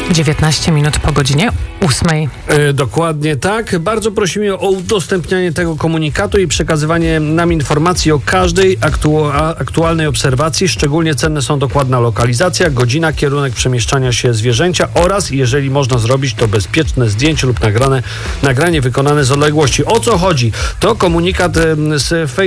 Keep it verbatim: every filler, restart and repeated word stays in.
dziewiętnaście minut po godzinie ósmej. E, dokładnie tak. Bardzo prosimy o udostępnianie tego komunikatu i przekazywanie nam informacji o każdej aktu- aktualnej obserwacji. Szczególnie cenne są dokładna lokalizacja, godzina, kierunek przemieszczania się zwierzęcia oraz, jeżeli można zrobić to, bezpieczne zdjęcie lub nagrane, nagranie wykonane z odległości. O co chodzi? To komunikat z Facebooka.